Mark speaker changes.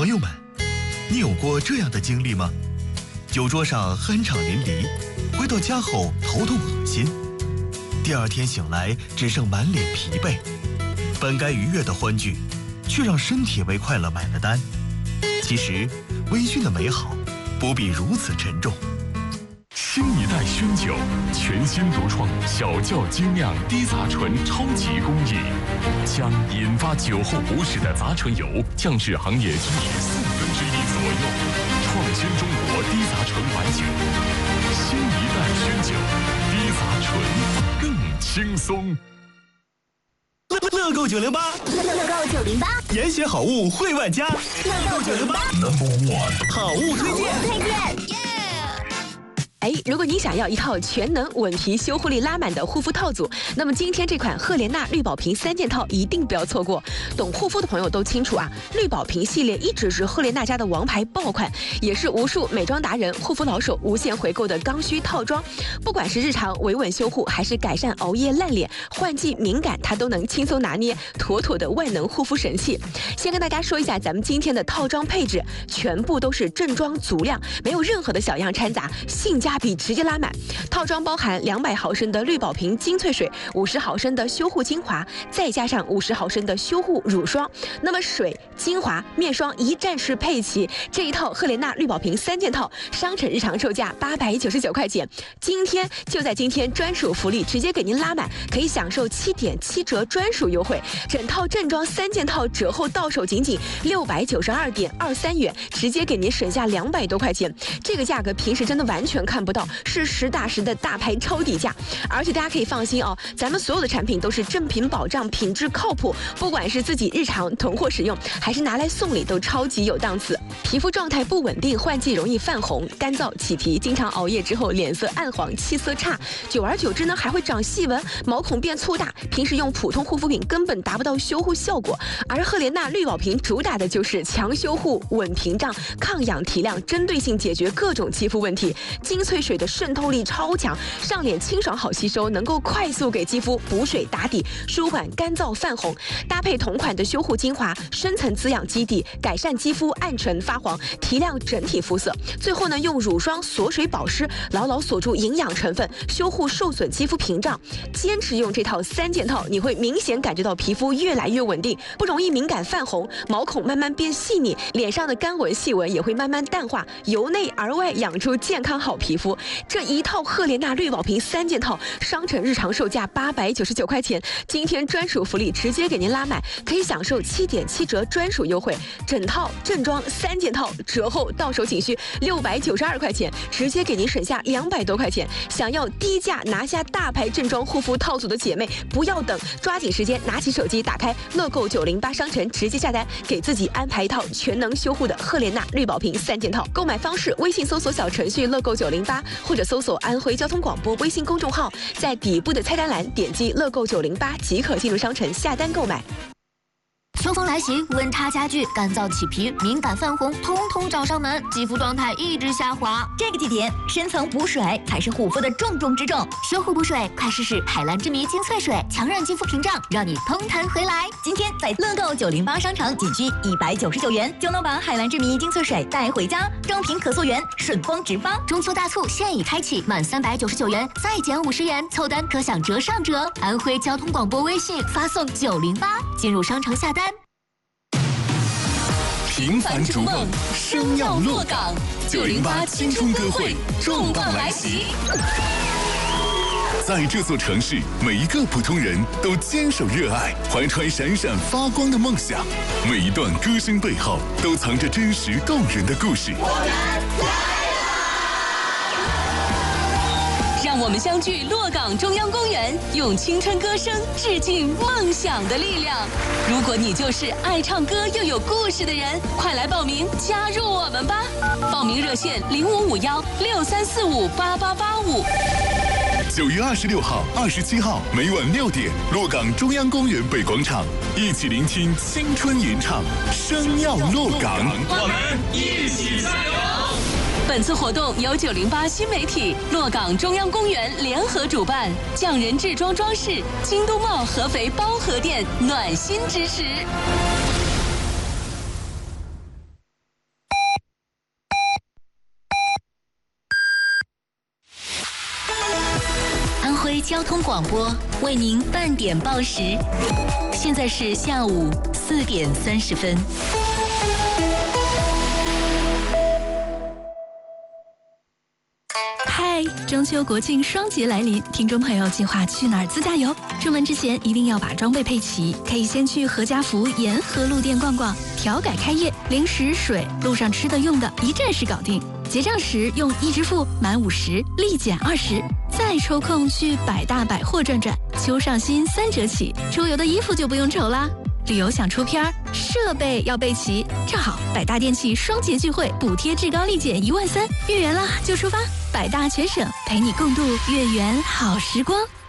Speaker 1: 朋友们，你有过这样的经历吗？酒桌上酣畅淋漓，回到家后头痛恶心，第二天醒来只剩满脸疲惫，本该愉悦的欢聚，却让身体为快乐买了单。其实，微醺的美好不必如此沉重。
Speaker 2: 新一代熏酒，全新独创小窖精酿低杂醇超级工艺，将引发酒后不适的杂醇油降至行业均值1/4左右，创新中国低杂醇白酒。新一代熏酒，低杂醇更轻松。
Speaker 1: 乐购908，
Speaker 3: 乐购908，
Speaker 1: 严选好物惠万家。
Speaker 3: 乐购908
Speaker 2: Number One，
Speaker 1: 好物推荐。
Speaker 4: 如果你想要一套全能稳皮修护力拉满的护肤套组，那么今天这款赫莲娜绿宝瓶3件套一定不要错过。懂护肤的朋友都清楚啊，绿宝瓶系列一直是赫莲娜家的王牌爆款，也是无数美妆达人、护肤老手无限回购的刚需套装。不管是日常维稳修护，还是改善熬夜烂脸、换季敏感，它都能轻松拿捏，妥妥的万能护肤神器。先跟大家说一下咱们今天的套装配置，全部都是正装足量，没有任何的小样掺杂，性价比直接拉满。套装包含200毫升的绿宝瓶精粹水，50毫升的修护精华，再加上50毫升的修护乳霜。那么水、精华、面霜一站式配齐，这一套赫莲娜绿宝瓶3件套，商城日常售价899块钱，今天就在今天专属福利，直接给您拉满，可以享受7.7折专属优惠。整套正装3件套折后到手仅692.23元，直接给您省下200多块钱。这个价格平时真的完全看不到，是实打实的大牌超底价。而且大家可以放心哦，咱们所有的产品都是正品保障，品质靠谱，不管是自己日常囤货使用，还是拿来送礼，都超级有档次。皮肤状态不稳定，换季容易泛红、干燥、起皮，经常熬夜之后脸色暗黄、气色差，久而久之呢还会长细纹、毛孔变粗大，平时用普通护肤品根本达不到修护效果。而赫莲娜绿宝瓶主打的就是强修护、稳屏障、抗氧提亮，针对性解决各种肌肤问题。精粹水的渗透力超强，上脸清爽好吸收，能够快速给肌肤补水打底，舒缓干燥泛红。搭配同款的修护精华，深层滋养基底，改善肌肤暗沉发黄，提亮整体肤色。最后呢，用乳霜锁水保湿，牢牢锁住营养成分，修护受损肌肤屏障。坚持用这套3件套，你会明显感觉到皮肤越来越稳定，不容易敏感泛红，毛孔慢慢变细腻，脸上的干纹细纹也会慢慢淡化，由内而外养出健康好皮肤。这一套赫莲娜绿宝瓶3件套，商城日常售价899块钱，今天专属福利直接给您拉满，可以享受7.7折专属优惠。整套正装3件套折后到手仅需692块钱，直接给您省下200多块钱。想要低价拿下大牌正装护肤套组的姐妹，不要等，抓紧时间拿起手机，打开乐购908商城，直接下单，给自己安排一套全能修护的赫莲娜绿宝瓶3件套。购买方式：微信搜索小程序乐购908，或者搜索安徽交通广播微信公众号，在底部的菜单栏点击乐购908即可进入商城下单购买。
Speaker 3: 秋风来袭，温差加剧，干燥起皮、敏感泛红，通通找上门，肌肤状态一直下滑。
Speaker 5: 这个季节，深层补水才是护肤的重中之重。
Speaker 3: 修护补水，快试试海蓝之谜精粹水，强韧肌肤屏障，让你通弹回来。
Speaker 5: 今天在乐购908商城仅需199元，就能把海蓝之谜精粹水带回家，装瓶可溯源，顺丰直发。
Speaker 3: 中秋大促现已开启，满399元再减50元，凑单可享折上折。安徽交通广播微信发送908，进入商城下单。
Speaker 2: 平凡逐梦，生要落岗。908青春歌会重磅来袭！在这座城市，每一个普通人都坚守热爱，怀揣闪闪发光的梦想。每一段歌声背后，都藏着真实动人的故事。
Speaker 6: 让我们相聚洛岗中央公园，用青春歌声致敬梦想的力量。如果你就是爱唱歌又有故事的人，快来报名加入我们吧！报名热线055163458885。
Speaker 2: 9月26号、27号每晚6点，洛岗中央公园北广场，一起聆听青春吟唱，生要洛岗，
Speaker 7: 我们一起加油！
Speaker 6: 本次活动由908新媒体、洛岗中央公园联合主办，匠人制装装饰、京东茂合肥包河店暖心支持。 交通广播为您半点报时，现在是下午4点30分。
Speaker 8: 嗨，中秋国庆双节来临，听众朋友计划去哪儿自驾游？出门之前一定要把装备配齐，可以先去何家福沿河路店逛逛，调改开业，零食、水、路上吃的用的一站式搞定。结账时用一支付，满50立减20。再抽空去百大百货转转，秋上新3折起，出游的衣服就不用愁啦。旅游想出片儿，设备要备齐。正好百大电器双节聚会，补贴至高立减13000，月圆了就出发，百大全省陪你共度月圆好时光。